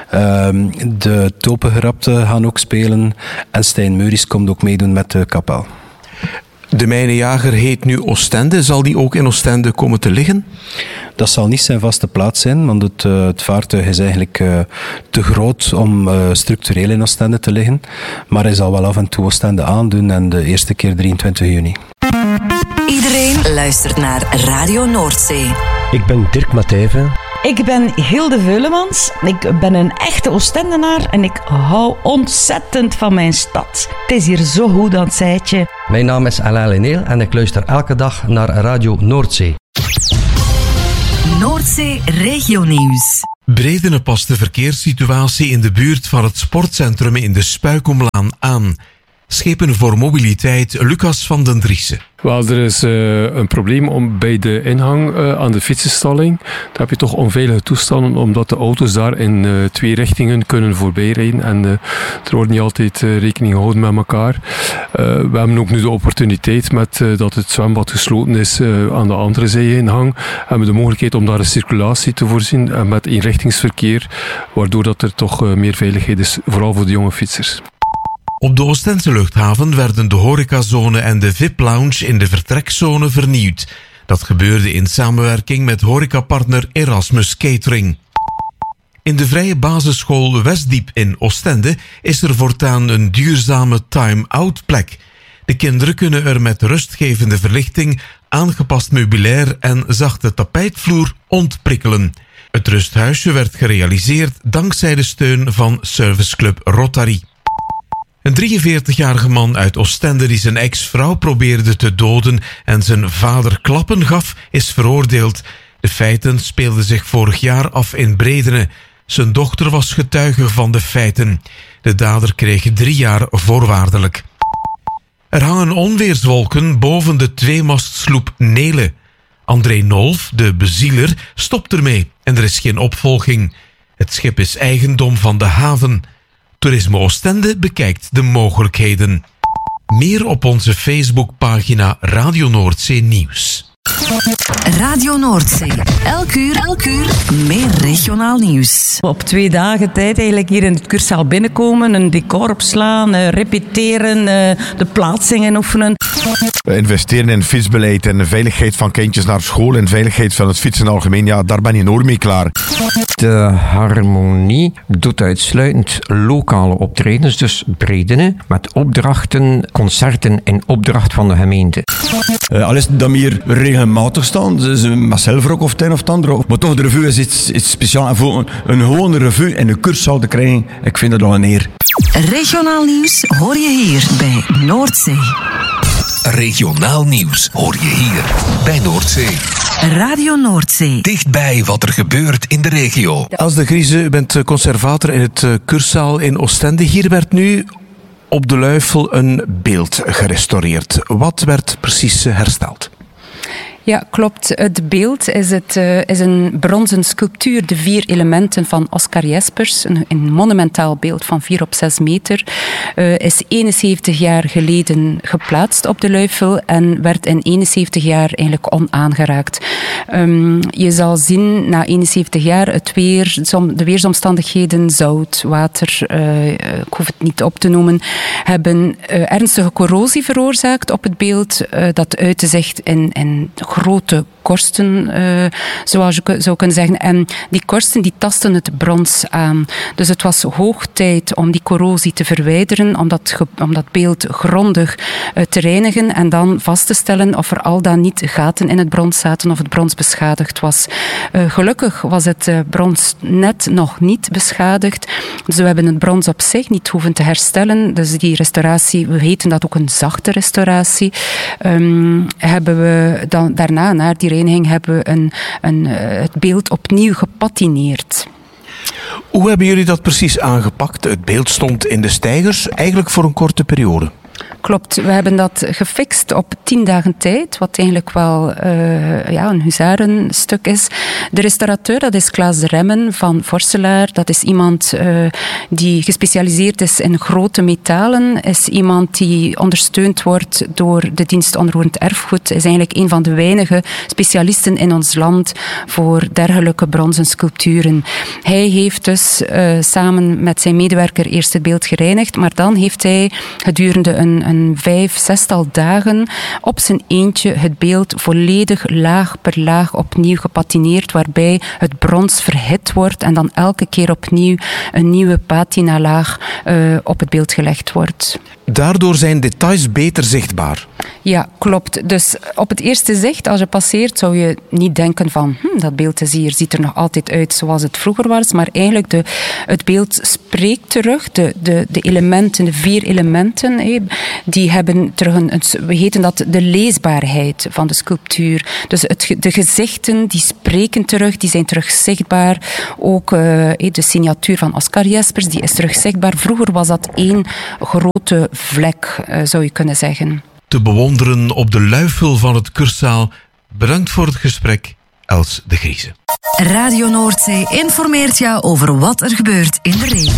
De topengerapten gaan ook spelen. En Stijn Meuris komt ook meedoen met de kapel. De mijnenjager heet nu Oostende. Zal die ook in Oostende komen te liggen? Dat zal niet zijn vaste plaats zijn, want het vaartuig is eigenlijk te groot om structureel in Oostende te liggen. Maar hij zal wel af en toe Oostende aandoen en de eerste keer 23 juni. Iedereen luistert naar Radio Noordzee. Ik ben Dirk Matthijven. Ik ben Hilde Veulemans. Ik ben een echte Oostendenaar en ik hou ontzettend van mijn stad. Het is hier zo goed aan het zijtje. Mijn naam is Alain Leneel en ik luister elke dag naar Radio Noordzee. Noordzee Regionieuws. Bredene past de verkeerssituatie in de buurt van het sportcentrum in de Spuikomlaan aan. Schepen voor mobiliteit, Lucas van den Driessen. Wel, er is een probleem bij de ingang aan de fietsenstalling. Daar heb je toch onveilige toestanden, omdat de auto's daar in 2 richtingen kunnen voorbijrijden. En er wordt niet altijd rekening gehouden met elkaar. We hebben ook nu de opportuniteit, met dat het zwembad gesloten is aan de andere zijingang, hebben we de mogelijkheid om daar een circulatie te voorzien met eenrichtingsverkeer, waardoor dat er toch meer veiligheid is, vooral voor de jonge fietsers. Op de Oostense luchthaven werden de horecazone en de VIP-lounge in de vertrekzone vernieuwd. Dat gebeurde in samenwerking met horecapartner Erasmus Catering. In de vrije basisschool Westdiep in Oostende is er voortaan een duurzame time-out plek. De kinderen kunnen er met rustgevende verlichting, aangepast meubilair en zachte tapijtvloer ontprikkelen. Het rusthuisje werd gerealiseerd dankzij de steun van Serviceclub Rotary. Een 43-jarige man uit Oostende die zijn ex-vrouw probeerde te doden en zijn vader klappen gaf, is veroordeeld. De feiten speelden zich vorig jaar af in Bredene. Zijn dochter was getuige van de feiten. De dader kreeg 3 jaar voorwaardelijk. Er hangen onweerswolken boven de 2-mastsloep Nele. André Nolf, de bezieler, stopt ermee en er is geen opvolging. Het schip is eigendom van de haven. Toerisme Oostende bekijkt de mogelijkheden. Meer op onze Facebookpagina Radio Noordzee Nieuws. Radio Noordzee. Elk uur meer regionaal nieuws. Op 2 dagen tijd eigenlijk hier in het cursaal binnenkomen, een decor opslaan, repeteren, de plaatsingen oefenen. We investeren in fietsbeleid en de veiligheid van kindjes naar school en veiligheid van het fietsen algemeen. Ja, daar ben je enorm mee klaar. De Harmonie doet uitsluitend lokale optredens, dus Bredene, met opdrachten, concerten in opdracht van de gemeente. Alles dat meer regelmatig staan, dus met zelfrok of het een of het andere. Maar toch, de revue is iets speciaals. En voor een gewone revue in een cursaal te krijgen, ik vind dat al een eer. Regionaal nieuws hoor je hier bij Noordzee. Regionaal nieuws hoor je hier bij Noordzee. Radio Noordzee. Dichtbij wat er gebeurt in de regio. Els de Grieze, u bent conservator in het cursaal in Oostende. Hier werd nu op de Luifel een beeld gerestaureerd. Wat werd precies hersteld? Ja, klopt. Het beeld is een bronzen sculptuur, de 4 elementen van Oscar Jespers. Een monumentaal beeld van 4 op 6 meter. Is 71 jaar geleden geplaatst op de Luifel en werd in 71 jaar eigenlijk onaangeraakt. Je zal zien, na 71 jaar, de weersomstandigheden, zout, water, ik hoef het niet op te noemen, hebben ernstige corrosie veroorzaakt op het beeld. Dat uitte zich in grote korsten, zoals je zou kunnen zeggen. En die korsten die tasten het brons aan. Dus het was hoog tijd om die corrosie te verwijderen, om dat beeld grondig te reinigen en dan vast te stellen of er al dan niet gaten in het brons zaten of het brons beschadigd was. Gelukkig was het brons net nog niet beschadigd. Dus we hebben het brons op zich niet hoeven te herstellen. Dus die restauratie, we heten dat ook een zachte restauratie, hebben we dan daarna, na die reiniging, hebben we het beeld opnieuw gepatineerd. Hoe hebben jullie dat precies aangepakt? Het beeld stond in de steigers, eigenlijk voor een korte periode. Klopt, we hebben dat gefixt op 10 dagen tijd, wat eigenlijk wel een huzarenstuk is. De restaurateur, dat is Klaas de Remmen van Vorselaar. Dat is iemand die gespecialiseerd is in grote metalen. Is iemand die ondersteund wordt door de dienst onroerend erfgoed. Is eigenlijk een van de weinige specialisten in ons land voor dergelijke bronzen sculpturen. Hij heeft dus samen met zijn medewerker eerst het beeld gereinigd, maar dan heeft hij gedurende een 5-6 dagen op zijn eentje het beeld volledig laag per laag opnieuw gepatineerd, waarbij het brons verhit wordt en dan elke keer opnieuw een nieuwe patinalaag op het beeld gelegd wordt. Daardoor zijn details beter zichtbaar. Ja, klopt. Dus op het eerste zicht, als je passeert, zou je niet denken van dat beeld is hier, ziet er nog altijd uit zoals het vroeger was, maar eigenlijk het beeld spreekt terug. De elementen, de 4 elementen, die hebben terug we heten dat de leesbaarheid van de sculptuur. Dus de gezichten, die spreken terug, die zijn terug zichtbaar. Ook de signatuur van Oscar Jespers, die is terug zichtbaar. Vroeger was dat 1 grote vlek, zou je kunnen zeggen. Te bewonderen op de Luifel van het Cursaal. Bedankt voor het gesprek, Els de Grieze. Radio Noordzee informeert jou over wat er gebeurt in de regio.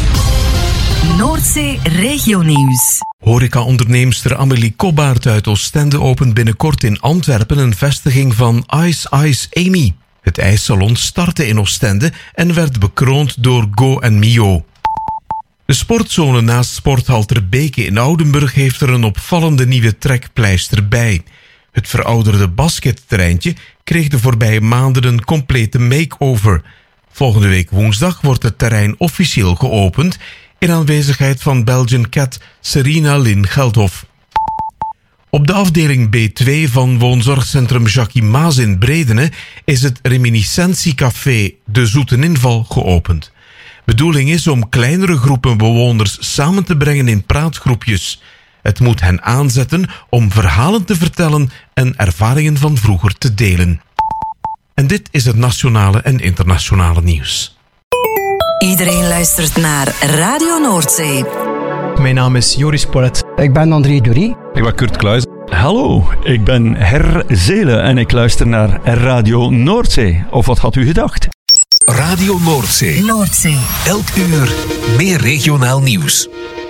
Noordzee Regionieuws. Horeca-onderneemster Amélie Kobbaert uit Oostende opent binnenkort in Antwerpen een vestiging van Ice Ice Amy. Het ijssalon startte in Oostende en werd bekroond door Go en Mio. De sportzone naast Sporthal Ter Beke in Oudenburg heeft er een opvallende nieuwe trekpleister bij. Het verouderde basketterreintje kreeg de voorbije maanden een complete make-over. Volgende week woensdag wordt het terrein officieel geopend in aanwezigheid van Belgian Cat Serena Lynn Geldhof. Op de afdeling B2 van woonzorgcentrum Jackie Maas in Bredene is het reminiscentiecafé De Zoete Inval geopend. Bedoeling is om kleinere groepen bewoners samen te brengen in praatgroepjes. Het moet hen aanzetten om verhalen te vertellen en ervaringen van vroeger te delen. En dit is het nationale en internationale nieuws. Iedereen luistert naar Radio Noordzee. Mijn naam is Joris Polet. Ik ben André Dury. Ik ben Kurt Kluis. Hallo, ik ben Her Zelen en ik luister naar Radio Noordzee. Of wat had u gedacht? Radio Noordzee. Noordzee. Elk uur meer regionaal nieuws.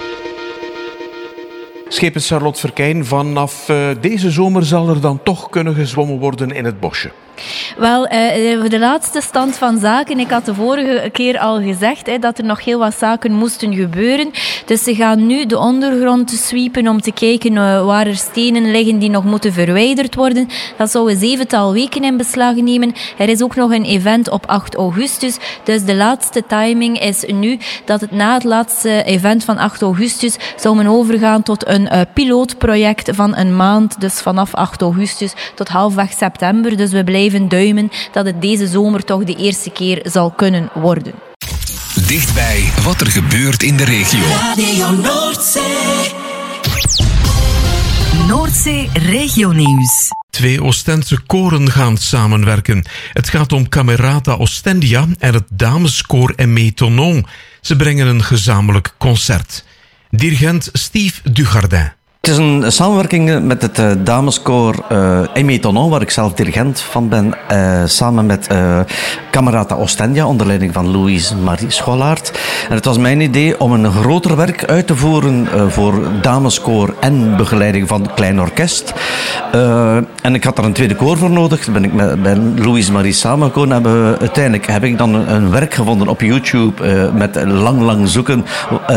Schepen Charlotte Verkijn, vanaf deze zomer zal er dan toch kunnen gezwommen worden in het bosje. Wel, voor de laatste stand van zaken, ik had de vorige keer al gezegd dat er nog heel wat zaken moesten gebeuren. Dus ze gaan nu de ondergrond sweepen om te kijken waar er stenen liggen die nog moeten verwijderd worden. Dat zou een 7-tal weken in beslag nemen. Er is ook nog een event op 8 augustus. Dus de laatste timing is nu dat het na het laatste event van 8 augustus zou men overgaan tot een pilootproject van een maand. Dus vanaf 8 augustus tot halfweg september. Dus we blijven duimen dat het deze zomer toch de eerste keer zal kunnen worden. Dichtbij wat er gebeurt in de regio. Radio Noordzee. Noordzee Regionieuws. 2 Oostendse koren gaan samenwerken. Het gaat om Camerata Ostendia en het dameskoor Aimé Tonon. Ze brengen een gezamenlijk concert. Dirigent Steve Dugardin. Het is een samenwerking met het dameskoor Emeton, waar ik zelf dirigent van ben, samen met Camerata Ostendia, onder leiding van Louise Marie Scholaert. En het was mijn idee om een groter werk uit te voeren voor dameskoor en begeleiding van klein orkest. En ik had daar een tweede koor voor nodig. Toen ben ik met Louise Marie samengekomen. Uiteindelijk heb ik dan een werk gevonden op YouTube met lang zoeken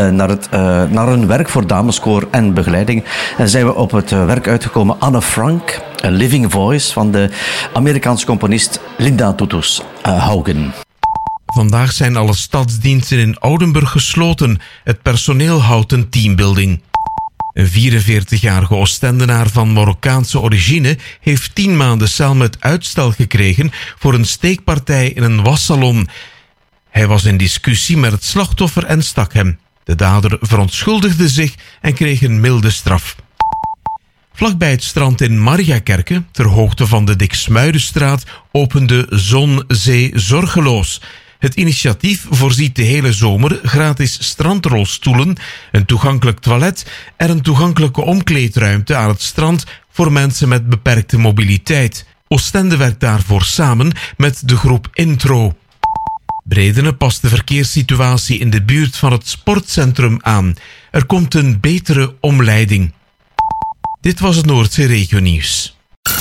naar een werk voor dameskoor en begeleiding. En zijn we op het werk uitgekomen Anne Frank, A Living Voice, van de Amerikaanse componist Linda Tutus Haugen. Vandaag zijn alle stadsdiensten in Oudenburg gesloten. Het personeel houdt een teambuilding. Een 44-jarige Oostendenaar van Marokkaanse origine heeft 10 maanden cel met uitstel gekregen voor een steekpartij in een wassalon. Hij was in discussie met het slachtoffer en stak hem. De dader verontschuldigde zich en kreeg een milde straf. Vlakbij het strand in Mariakerke, ter hoogte van de Diksmuidenstraat, opende Zon Zee Zorgeloos. Het initiatief voorziet de hele zomer gratis strandrolstoelen, een toegankelijk toilet en een toegankelijke omkleedruimte aan het strand voor mensen met beperkte mobiliteit. Oostende werkt daarvoor samen met de groep Intro. Bredene past de verkeerssituatie in de buurt van het sportcentrum aan. Er komt een betere omleiding. Dit was het Noordzee Regionieuws.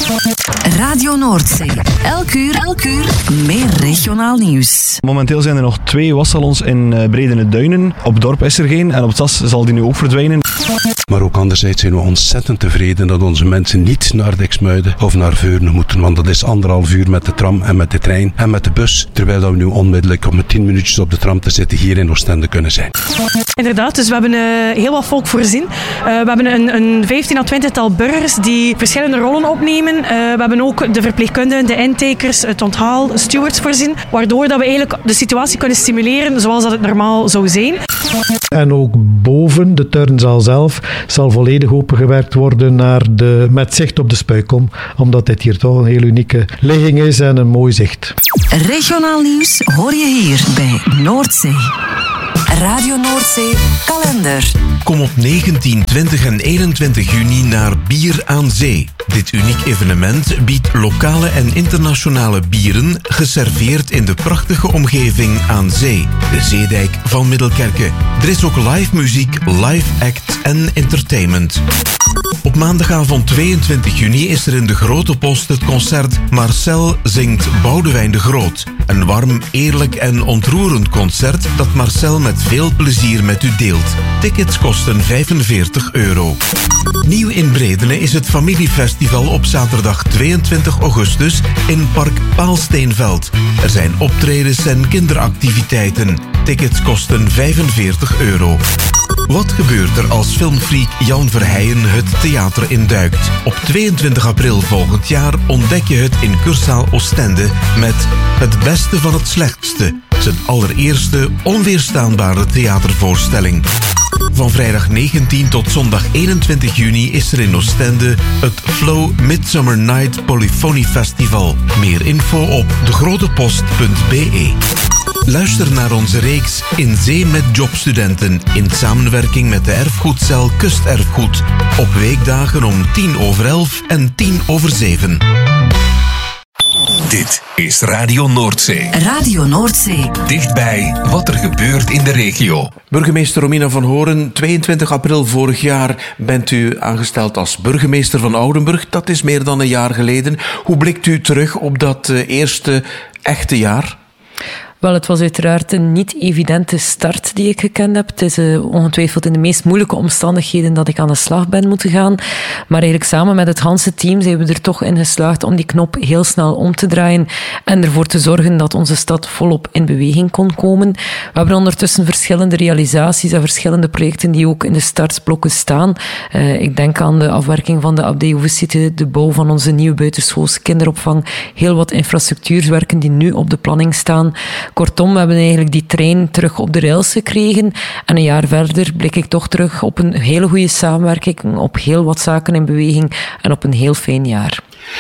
Radio Noordzee. Elk uur meer regionaal nieuws. Momenteel zijn er nog 2 wassalons in Bredene Duinen. Op dorp is er geen en op Zas zal die nu ook verdwijnen. Maar ook anderzijds zijn we ontzettend tevreden dat onze mensen niet naar Diksmuiden of naar Veurne moeten. Want dat is 1,5 uur met de tram en met de trein en met de bus. Terwijl dat we nu onmiddellijk op met 10 minuutjes op de tram te zitten hier in Oostende kunnen zijn. Inderdaad, dus we hebben heel wat volk voorzien. We hebben een 15 à 20-tal burgers die verschillende rollen opnemen. We hebben ook de verpleegkundigen, de intakers, het onthaal, stewards voorzien. Waardoor dat we eigenlijk de situatie kunnen stimuleren zoals dat het normaal zou zijn. En ook boven de turnzaal zelf zal volledig opengewerkt worden met zicht op de Spuikom. Omdat dit hier toch een heel unieke ligging is en een mooi zicht. Regionaal nieuws hoor je hier bij Noordzee. Radio Noordzee kalender. Kom op 19, 20 en 21 juni naar Bier aan Zee. Dit uniek evenement biedt lokale en internationale bieren geserveerd in de prachtige omgeving aan zee, de Zeedijk van Middelkerke. Er is ook live muziek, live act en entertainment. Op maandagavond 22 juni is er in de Grote Post het concert Marcel zingt Boudewijn de Groot. Een warm, eerlijk en ontroerend concert dat Marcel met veel plezier met u deelt. Tickets kosten €45. Nieuw in Bredene is het familiefestival op zaterdag 22 augustus in Park Paalsteenveld. Er zijn optredens en kinderactiviteiten. Tickets kosten €45. Wat gebeurt er als filmfreak Jan Verheijen het theater induikt? Op 22 april volgend jaar ontdek je het in Cursaal Oostende met Het Beste van het Slechtste. Zijn allereerste onweerstaanbare theatervoorstelling. Van vrijdag 19 tot zondag 21 juni is er in Oostende het Flow Midsummer Night Polyphony Festival. Meer info op degrotepost.be. Luister naar onze reeks In Zee met Jobstudenten in samenwerking met de erfgoedcel Kusterfgoed. Op weekdagen om 11:10 en 7:10. Dit is Radio Noordzee. Radio Noordzee. Dichtbij wat er gebeurt in de regio. Burgemeester Romina van Horen, 22 april vorig jaar bent u aangesteld als burgemeester van Oudenburg. Dat is meer dan een jaar geleden. Hoe blikt u terug op dat eerste echte jaar? Wel, het was uiteraard een niet evidente start die ik gekend heb. Het is ongetwijfeld in de meest moeilijke omstandigheden dat ik aan de slag ben moeten gaan. Maar eigenlijk samen met het ganse team zijn we er toch in geslaagd om die knop heel snel om te draaien en ervoor te zorgen dat onze stad volop in beweging kon komen. We hebben ondertussen verschillende realisaties en verschillende projecten die ook in de startblokken staan. Ik denk aan de afwerking van de Abdij Oevensite, de bouw van onze nieuwe buitenschoolse kinderopvang, heel wat infrastructuurwerken die nu op de planning staan. Kortom, we hebben eigenlijk die trein terug op de rails gekregen. En een jaar verder blik ik toch terug op een hele goede samenwerking, op heel wat zaken in beweging en op een heel fijn jaar.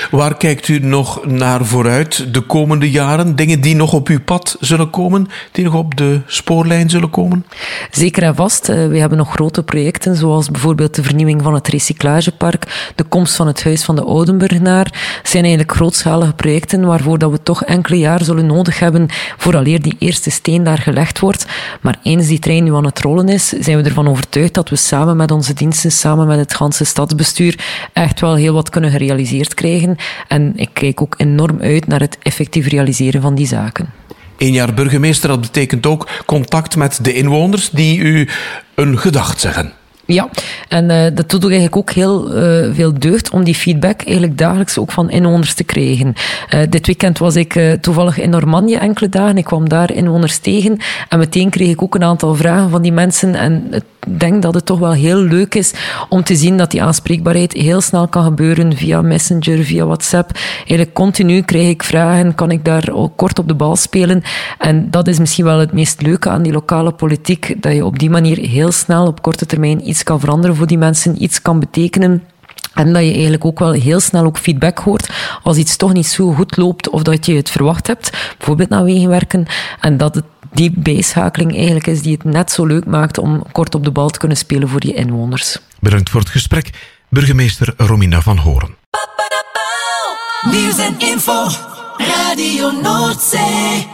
Waar kijkt u nog naar vooruit de komende jaren? Dingen die nog op uw pad zullen komen? Die nog op de spoorlijn zullen komen? Zeker en vast. We hebben nog grote projecten, zoals bijvoorbeeld de vernieuwing van het recyclagepark, de komst van het Huis van de Oudenburgenaar. Het zijn eigenlijk grootschalige projecten waarvoor dat we toch enkele jaar zullen nodig hebben vooraleer die eerste steen daar gelegd wordt. Maar eens die trein nu aan het rollen is, zijn we ervan overtuigd dat we samen met onze diensten, samen met het ganse stadsbestuur, echt wel heel wat kunnen gerealiseerd krijgen. En ik kijk ook enorm uit naar het effectief realiseren van die zaken. 1 jaar burgemeester, dat betekent ook contact met de inwoners die u een gedacht zeggen. Ja, en dat doet eigenlijk ook heel veel deugd om die feedback eigenlijk dagelijks ook van inwoners te krijgen. Dit weekend was ik toevallig in Normandië enkele dagen. Ik kwam daar inwoners tegen en meteen kreeg ik ook een aantal vragen van die mensen. En ik denk dat het toch wel heel leuk is om te zien dat die aanspreekbaarheid heel snel kan gebeuren via Messenger, via WhatsApp. Eigenlijk continu krijg ik vragen, kan ik daar ook kort op de bal spelen? En dat is misschien wel het meest leuke aan die lokale politiek, dat je op die manier heel snel op korte termijn iets kan veranderen voor die mensen, iets kan betekenen. En dat je eigenlijk ook wel heel snel ook feedback hoort als iets toch niet zo goed loopt of dat je het verwacht hebt, bijvoorbeeld naar wegenwerken. En dat het die bijschakeling eigenlijk is die het net zo leuk maakt om kort op de bal te kunnen spelen voor die inwoners. Bedankt voor het gesprek, burgemeester Romina van Horen. Nieuws en info, Radio Noordzee.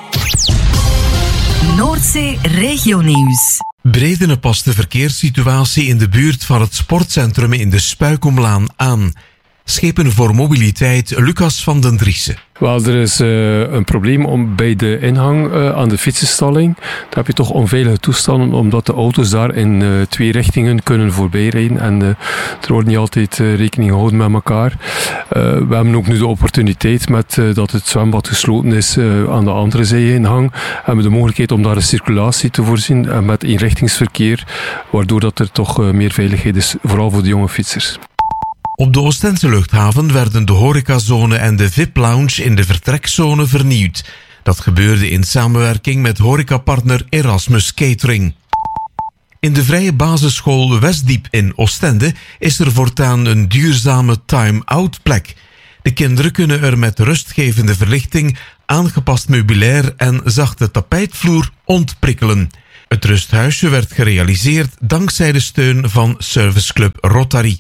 Noordzee Regionieuws. Bredene past de verkeerssituatie in de buurt van het sportcentrum in de Spuikomlaan aan. Schepen voor mobiliteit, Lucas van den Driessen. Wel, er is een probleem bij de ingang aan de fietsenstalling. Daar heb je toch onveilige toestanden, omdat de auto's daar in 2 richtingen kunnen voorbijrijden. En er wordt niet altijd rekening gehouden met elkaar. We hebben ook nu de opportuniteit, met dat het zwembad gesloten is aan de andere zijingang, hebben we de mogelijkheid om daar een circulatie te voorzien en met eenrichtingsverkeer, waardoor dat er toch meer veiligheid is, vooral voor de jonge fietsers. Op de Oostense luchthaven werden de horecazone en de VIP-lounge in de vertrekzone vernieuwd. Dat gebeurde in samenwerking met horecapartner Erasmus Catering. In de vrije basisschool Westdiep in Oostende is er voortaan een duurzame time-out plek. De kinderen kunnen er met rustgevende verlichting, aangepast meubilair en zachte tapijtvloer ontprikkelen. Het rusthuisje werd gerealiseerd dankzij de steun van serviceclub Rotary.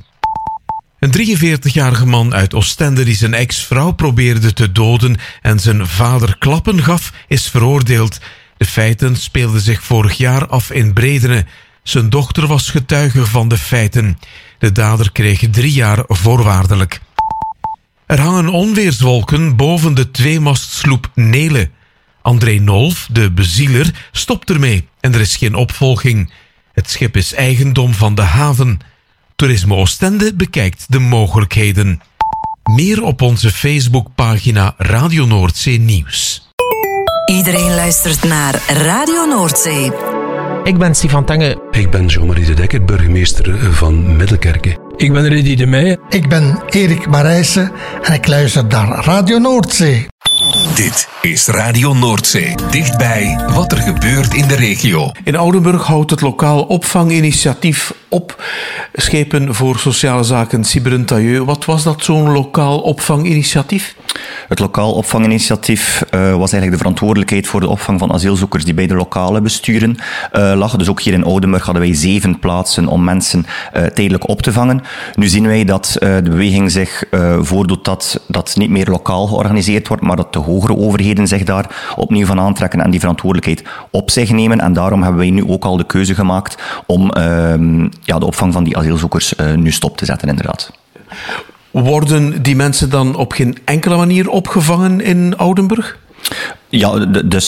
Een 43-jarige man uit Oostende die zijn ex-vrouw probeerde te doden en zijn vader klappen gaf, is veroordeeld. De feiten speelden zich vorig jaar af in Bredene. Zijn dochter was getuige van de feiten. De dader kreeg 3 jaar voorwaardelijk. Er hangen onweerswolken boven de 2-mastsloep Nele. André Nolf, de bezieler, stopt ermee en er is geen opvolging. Het schip is eigendom van de haven. Toerisme Oostende bekijkt de mogelijkheden. Meer op onze Facebookpagina Radio Noordzee Nieuws. Iedereen luistert naar Radio Noordzee. Ik ben Stefan Tange. Ik ben Jean-Marie de Dekker, burgemeester van Middelkerke. Ik ben Rudy de Meijer. Ik ben Erik Marijssen en ik luister naar Radio Noordzee. Dit is Radio Noordzee, dichtbij wat er gebeurt in de regio. In Oudenburg houdt het lokaal opvanginitiatief op. Schepen voor sociale zaken Sybren Tailleux. Wat was dat, zo'n lokaal opvanginitiatief? Het lokaal opvanginitiatief was eigenlijk de verantwoordelijkheid voor de opvang van asielzoekers die bij de lokale besturen lag. Dus ook hier in Oudenburg hadden wij 7 plaatsen om mensen tijdelijk op te vangen. Nu zien wij dat de beweging zich voordoet dat niet meer lokaal georganiseerd wordt, maar dat de hogere overheden zich daar opnieuw van aantrekken en die verantwoordelijkheid op zich nemen. En daarom hebben wij nu ook al de keuze gemaakt om de opvang van die asielzoekers nu stop te zetten, inderdaad. Worden die mensen dan op geen enkele manier opgevangen in Oudenburg? Ja, dus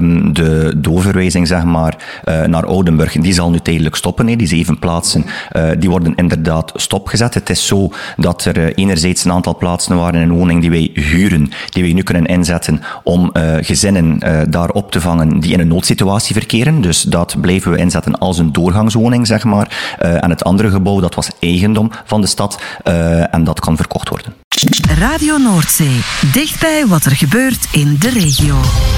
de overwijzing zeg maar, naar Oudenburg, die zal nu tijdelijk stoppen. Die 7 plaatsen, die worden inderdaad stopgezet. Het is zo dat er enerzijds een aantal plaatsen waren in een woning die wij huren, die wij nu kunnen inzetten om gezinnen daar op te vangen die in een noodsituatie verkeren. Dus dat blijven we inzetten als een doorgangswoning, zeg maar. En het andere gebouw, dat was eigendom van de stad en dat kan verkocht worden. Radio Noordzee, dichtbij wat er gebeurt in de regio.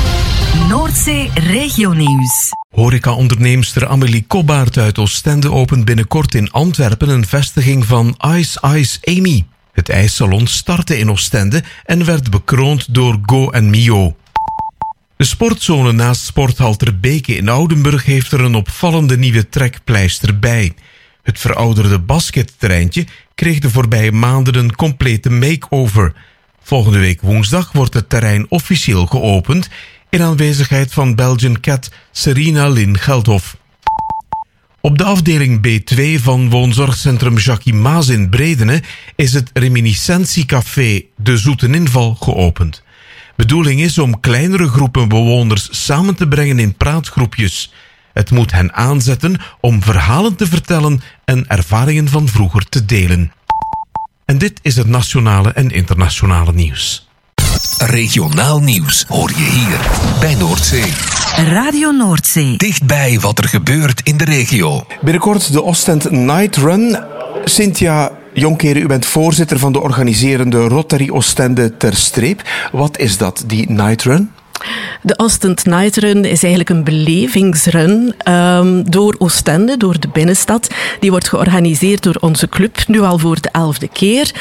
Noordzee Regionieuws. Horeca-onderneemster Amélie Kobbaert uit Oostende opent binnenkort in Antwerpen een vestiging van Ice Amy. Het ijssalon startte in Oostende en werd bekroond door Go en Mio. De sportzone naast Sporthal Ter Beke in Oudenburg heeft er een opvallende nieuwe trekpleister bij. Het verouderde basketterreintje kreeg de voorbije maanden een complete make-over. Volgende week woensdag wordt het terrein officieel geopend in aanwezigheid van Belgian Cat Serena Lynn Geldhof. Op de afdeling B2 van woonzorgcentrum Jackie Maas in Bredene is het reminiscentiecafé De Zoete Inval geopend. Bedoeling is om kleinere groepen bewoners samen te brengen in praatgroepjes. Het moet hen aanzetten om verhalen te vertellen en ervaringen van vroeger te delen. En dit is het nationale en internationale nieuws. Regionaal nieuws hoor je hier bij Noordzee. Radio Noordzee. Dichtbij wat er gebeurt in de regio. Binnenkort de Ostend Night Run. Cynthia Jonkeren, u bent voorzitter van de organiserende Rotary Oostende Ter Streep. Wat is dat, die Night Run? De Ostend Night Run is eigenlijk een belevingsrun door Oostende, door de binnenstad. Die wordt georganiseerd door onze club, nu al voor de 11e keer.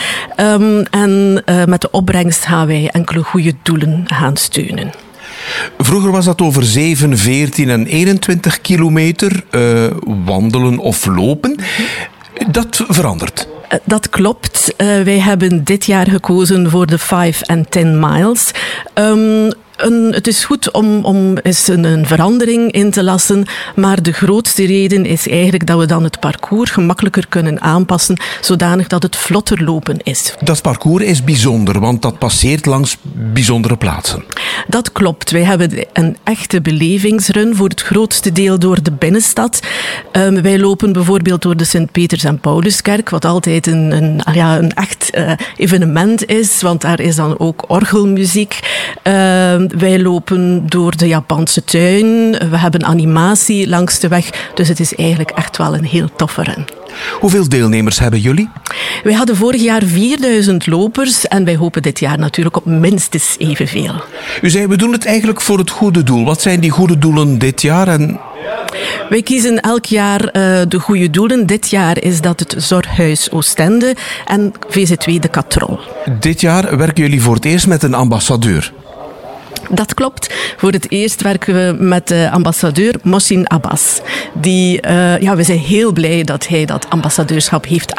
En met de opbrengst gaan wij enkele goede doelen gaan steunen. Vroeger was dat over 7, 14 en 21 kilometer wandelen of lopen. Dat verandert. Dat klopt. Wij hebben dit jaar gekozen voor de 5 en 10 miles. Het is goed om eens een verandering in te lassen, maar de grootste reden is eigenlijk dat we dan het parcours gemakkelijker kunnen aanpassen, zodanig dat het vlotter lopen is. Dat parcours is bijzonder, want dat passeert langs bijzondere plaatsen. Dat klopt. Wij hebben een echte belevingsrun voor het grootste deel door de binnenstad. Wij lopen bijvoorbeeld door de Sint-Peters- en Pauluskerk, wat altijd een echt evenement is, want daar is dan ook orgelmuziek. Wij lopen door de Japanse tuin. We hebben animatie langs de weg. Dus het is eigenlijk echt wel een heel toffe run. Hoeveel deelnemers hebben jullie? Wij hadden vorig jaar 4000 lopers en wij hopen dit jaar natuurlijk op minstens evenveel. U zei, we doen het eigenlijk voor het goede doel. Wat zijn die goede doelen dit jaar? Wij kiezen elk jaar de goede doelen. Dit jaar is dat het Zorghuis Oostende en VZW De Katrol. Dit jaar werken jullie voor het eerst met een ambassadeur. Dat klopt. Voor het eerst werken we met ambassadeur Mohsin Abbas. We zijn heel blij dat hij dat ambassadeurschap heeft